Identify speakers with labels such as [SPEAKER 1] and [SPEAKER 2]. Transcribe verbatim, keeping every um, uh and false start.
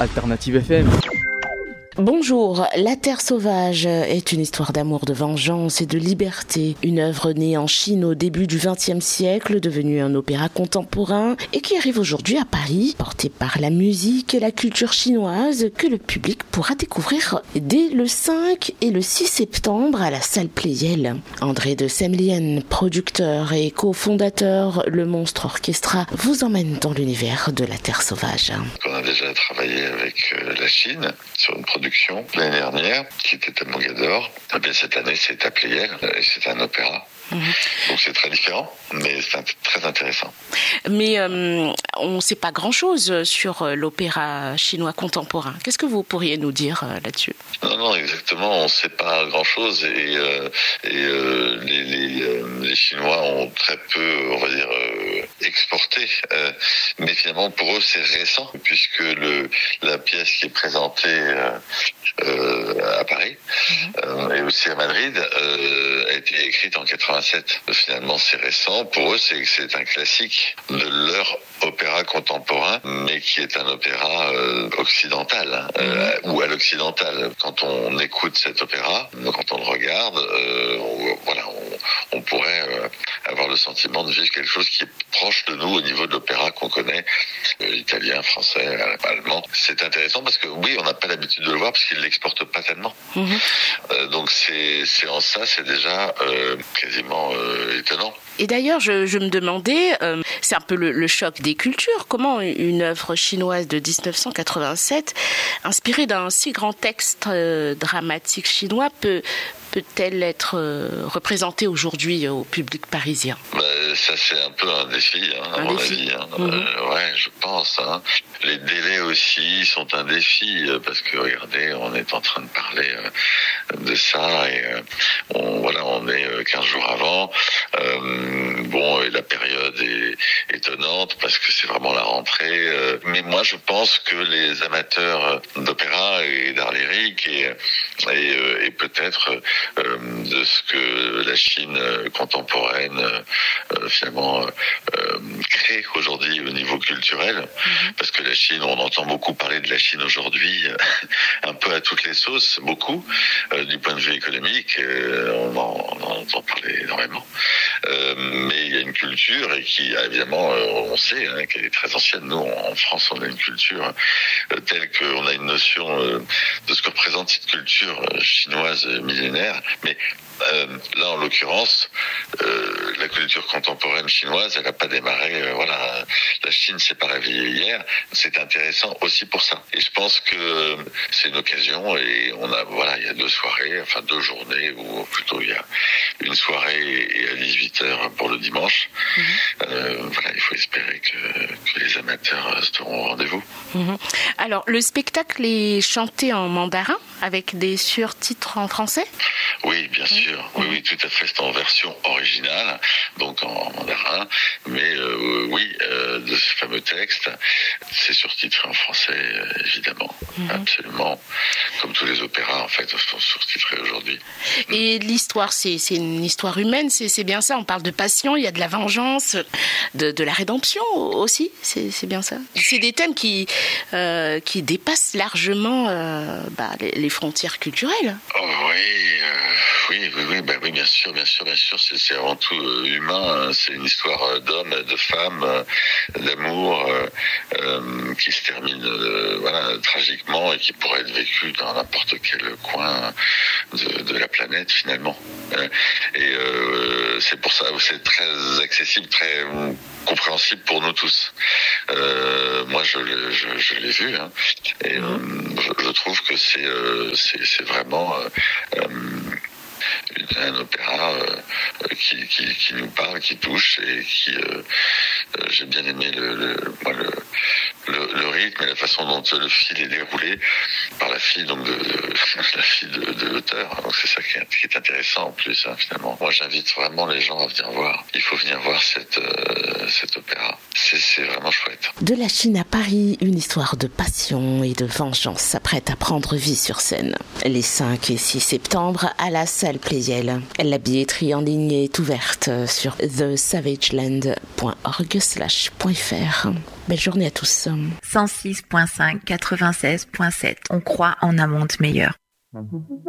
[SPEAKER 1] Alternative F M.
[SPEAKER 2] Bonjour, La Terre sauvage est une histoire d'amour, de vengeance et de liberté. Une œuvre née en Chine au début du vingtième siècle, devenue un opéra contemporain et qui arrive aujourd'hui à Paris, portée par la musique et la culture chinoise que le public pourra découvrir dès le cinq et le six septembre à la salle Pleyel. André de Semlien, producteur et cofondateur, le Monstre Orchestra vous emmène dans l'univers de La Terre sauvage.
[SPEAKER 3] On a déjà travaillé avec la Chine sur une production l'année dernière, qui était à Mogador. Et bien cette année, c'est à Pleyel, et c'est un opéra. Mmh. Donc c'est très différent, mais c'est très intéressant.
[SPEAKER 2] Mais euh, on ne sait pas grand-chose sur l'opéra chinois contemporain. Qu'est-ce que vous pourriez nous dire euh, là-dessus ?
[SPEAKER 3] Non, non, exactement, on ne sait pas grand-chose. Et, euh, et euh, les, les, les Chinois ont très peu, on va dire, euh, exporté. Euh, mais finalement, pour eux, c'est récent, puisque le, la pièce qui est présentée euh, euh, à Paris mmh. euh, et aussi à Madrid euh, a été écrite en quatre-vingt-sept. Finalement, c'est récent. Pour eux, c'est, c'est un classique de leur opéra contemporain, mais qui est un opéra euh, occidental, hein, euh, mmh. ou à l'occidental. Quand on écoute cet opéra, quand on le regarde, euh, on, voilà, on, on pourrait euh, avoir le sentiment de vivre quelque chose qui est proche de nous au niveau de l'opéra qu'on connaît, euh, italien, français, allemand. C'est intéressant parce que oui, on n'a pas l'habitude de le voir parce qu'ils ne l'exportent pas tellement. Mmh. Euh, donc c'est, c'est en ça, c'est déjà euh, quasiment Euh, étonnant.
[SPEAKER 2] Et d'ailleurs, je, je me demandais, euh, c'est un peu le, le choc des cultures, comment une œuvre chinoise de dix-neuf cent quatre-vingt-sept, inspirée d'un si grand texte euh, dramatique chinois, peut, peut-elle être euh, représentée aujourd'hui au public parisien ?
[SPEAKER 3] Bah, ça, c'est un peu un défi, hein, à
[SPEAKER 2] un
[SPEAKER 3] mon
[SPEAKER 2] défi.
[SPEAKER 3] avis. Hein.
[SPEAKER 2] Mmh.
[SPEAKER 3] Euh, ouais, je pense. Hein. Les délais aussi sont un défi, parce que, regardez, on est en train de parler euh, de ça, et euh, on, voilà, on est euh, quinze jours avant. Euh, bon, et la période est étonnante, parce que c'est vraiment la rentrée. Euh, mais moi, je pense que les amateurs d'opéra et d'art lyrique, et, et, euh, et peut-être euh, de ce que la Chine contemporaine euh, finalement euh, crée aujourd'hui au niveau culturel, mmh. parce que la Chine, on entend beaucoup parler de la Chine aujourd'hui, un peu à toutes les sauces, beaucoup, euh, du point de vue économique, euh, on, en, on en entend parler énormément. Euh, mais il y a une culture et qui, évidemment, euh, on sait hein, qu'elle est très ancienne. Nous, en France, on a une culture euh, telle qu'on a une notion euh, de ce que représente cette culture euh, chinoise millénaire. Mais euh, là, en l'occurrence, euh, la culture contemporaine chinoise, elle n'a pas démarré. Euh, voilà, la Chine s'est pas réveillée hier. C'est intéressant aussi pour ça. Et je pense que c'est une occasion. Et on a, voilà, il y a deux soirées, enfin deux journées, ou plutôt il y a une soirée et à dix-huit heures pour le dimanche. Mmh. Euh, voilà, il faut espérer que, que les amateurs seront au rendez-vous.
[SPEAKER 2] Mmh. Alors, le spectacle est chanté en mandarin avec des surtitres en français ?
[SPEAKER 3] Oui, bien sûr. Mmh. Oui, oui, tout à fait. C'est en version originale, donc en mandarin. Mais euh, oui, euh, de ce fameux texte, c'est surtitré en français, évidemment. Mmh. Absolument. Comme tous les opéras, en fait, sont surtitrés aujourd'hui.
[SPEAKER 2] Et l'histoire, c'est, c'est une histoire humaine, c'est, c'est bien ça. On parle de passion, il y a de la vengeance, de, de la rédemption aussi, c'est, c'est bien ça. C'est des thèmes qui, euh, qui dépassent largement euh, bah, les, les frontières culturelles.
[SPEAKER 3] Oh, oui, euh, oui, oui, oui, bah, oui, bien sûr, bien sûr, bien sûr. C'est, c'est avant tout euh, humain. Hein. C'est une histoire d'hommes, de femmes, euh, d'amour euh, euh, qui se termine euh, voilà, tragiquement et qui pourrait être vécue dans n'importe quel coin de, de la planète finalement. Et euh, c'est pour ça que c'est très accessible, très compréhensible pour nous tous. Euh, moi, je, je, je l'ai vu, hein, et euh, je, je trouve que c'est, euh, c'est, c'est vraiment euh, un opéra euh, qui, qui, qui nous parle, qui touche, et qui euh, euh, j'ai bien aimé le, le, moi, le, le, le rythme et la façon dont le fil est déroulé par la fille, donc de, de la fille de, de l'auteur. Donc c'est ça qui est, qui est intéressant en plus, hein, finalement. Moi, j'invite vraiment les gens à venir voir. Il faut venir voir cette, euh, cet opéra. C'est, c'est vraiment chouette.
[SPEAKER 2] De la Chine à Paris, une histoire de passion et de vengeance s'apprête à prendre vie sur scène. Les cinq et six septembre à la salle Pleyel. La billetterie en ligne est ouverte sur the savage land point org slash point f r. Belle journée à tous.
[SPEAKER 1] cent six virgule cinq, quatre-vingt-seize virgule sept. On croit en un monde meilleur.